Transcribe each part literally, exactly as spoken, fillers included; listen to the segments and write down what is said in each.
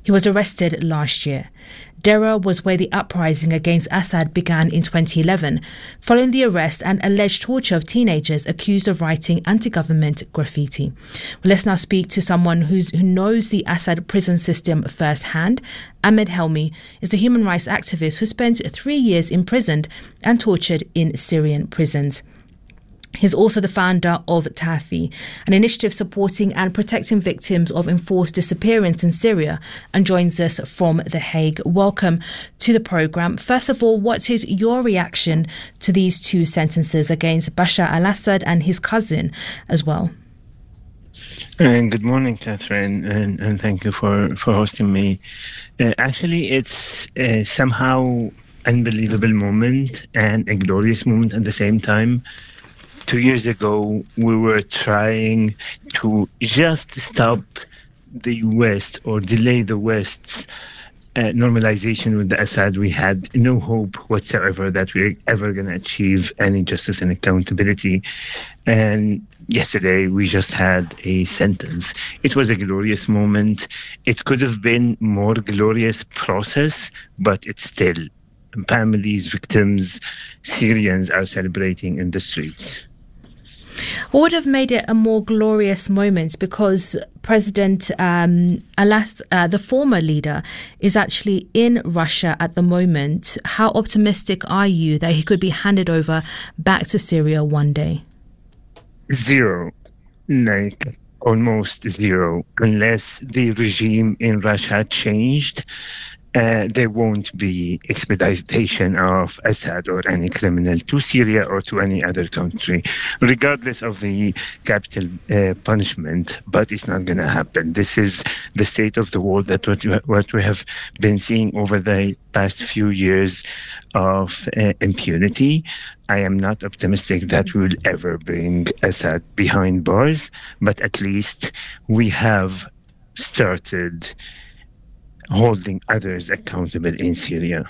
He was arrested last year. Deraa was where the uprising against Assad began in twenty eleven, following the arrest and alleged torture of teenagers accused of writing anti-government graffiti. Well, let's now speak to someone who's, who knows the Assad prison system firsthand. Ahmed Helmi is a human rights activist who spent three years imprisoned and tortured in Syrian prisons. He's also the founder of TAFI, an initiative supporting and protecting victims of enforced disappearance in Syria, and joins us from The Hague. Welcome to the programme. First of all, what is your reaction to these two sentences against Bashar al-Assad and his cousin as well? And good morning, Catherine, and, and thank you for, for hosting me. Uh, actually, it's uh, somehow unbelievable moment and a glorious moment at the same time. Two years ago, we were trying to just stop the West or delay the West's uh, normalization with the Assad. We had no hope whatsoever that we we're ever going to achieve any justice and accountability. And yesterday, we just had a sentence. It was a glorious moment. It could have been more glorious process, but it's still families, victims, Syrians are celebrating in the streets. What would have made it a more glorious moment? Because President um, Alas, uh, the former leader, is actually in Russia at the moment. How optimistic are you that he could be handed over back to Syria one day? Zero. Like, almost zero. Unless the regime in Russia changed, Uh, there won't be expedition of Assad or any criminal to Syria or to any other country, regardless of the capital uh, punishment. But it's not going to happen. This is the state of the world, that what, you ha- what we have been seeing over the past few years of uh, impunity. I am not optimistic that we will ever bring Assad behind bars, but at least we have started holding others accountable in Syria.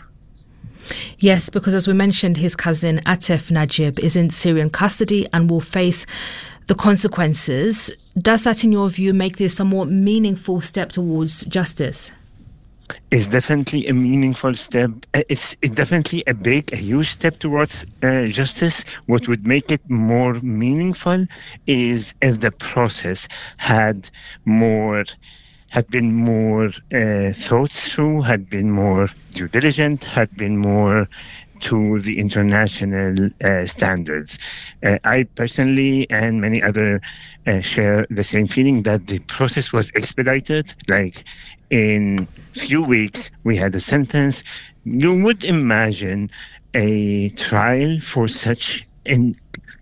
Yes, because as we mentioned, his cousin Atef Najib is in Syrian custody and will face the consequences. Does that, in your view, make this a more meaningful step towards justice? It's definitely a meaningful step. It's definitely a big, a huge step towards uh, justice. What would make it more meaningful is if the process had more had been more uh, thought through, had been more due diligent, had been more to the international uh, standards. Uh, I personally and many other uh, share the same feeling that the process was expedited. Like, in few weeks, we had a sentence. You would imagine a trial for such an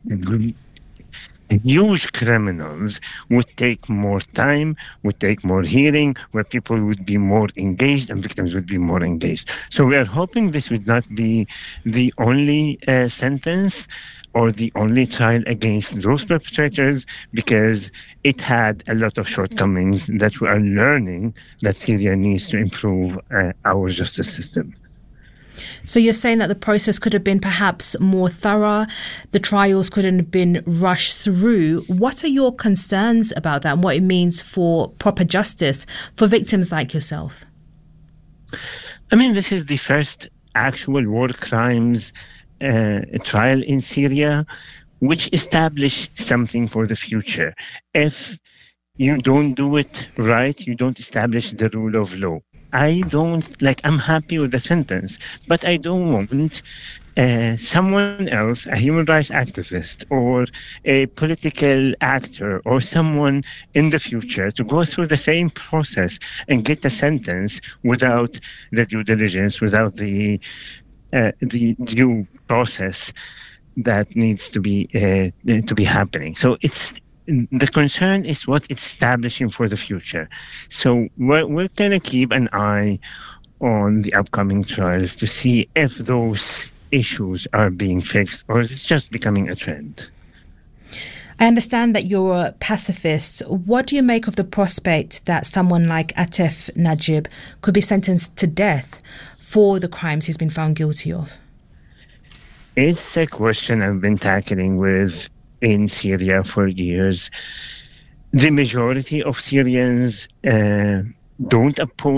huge criminals would take more time, would take more hearing, where people would be more engaged and victims would be more engaged. So we are hoping this would not be the only uh, sentence or the only trial against those perpetrators, because it had a lot of shortcomings that we are learning that Syria needs to improve uh, our justice system. So you're saying that the process could have been perhaps more thorough, the trials couldn't have been rushed through. What are your concerns about that and what it means for proper justice for victims like yourself? I mean, this is the first actual war crimes uh, trial in Syria, which established something for the future. If you don't do it right, you don't establish the rule of law. I don't, like, I'm happy with the sentence, but I don't want uh, someone else, a human rights activist or a political actor or someone in the future to go through the same process and get a sentence without the due diligence, without the uh, the due process that needs to be uh, to be happening. So it's the concern is what it's establishing for the future. So we're, we're going to keep an eye on the upcoming trials to see if those issues are being fixed or is it just becoming a trend. I understand that you're a pacifist. What do you make of the prospect that someone like Atef Najib could be sentenced to death for the crimes he's been found guilty of? It's a question I've been tackling with in Syria for years. The majority of Syrians uh, don't oppose